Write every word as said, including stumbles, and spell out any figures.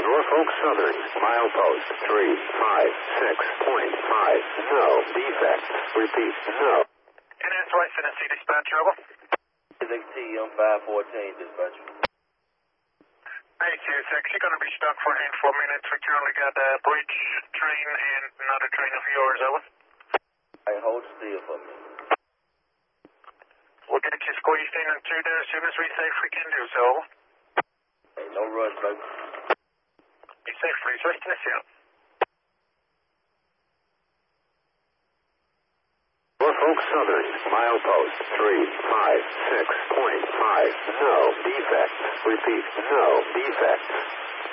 Norfolk Southern, milepost three five six point five, no defect. Repeat, no. N S West Tennessee dispatch, over. X T on five fourteen, dispatcher. Hey, C S X, you're going to be stuck for a handful of minutes. We currently got a bridge train and another train of yours, over. Hey, hold still for me. We'll get you squeezed in and through there as soon as we safely can do so, over. Hey, no rush, baby. Be safe, please. West Tennessee. Norfolk Southern, milepost three five six point five, no defect. Repeat, no defect.